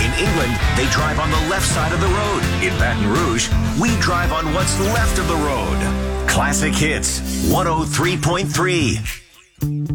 In England, they drive on the left side of the road. In Baton Rouge, we drive on what's left of the road. Classic Hits, 103.3.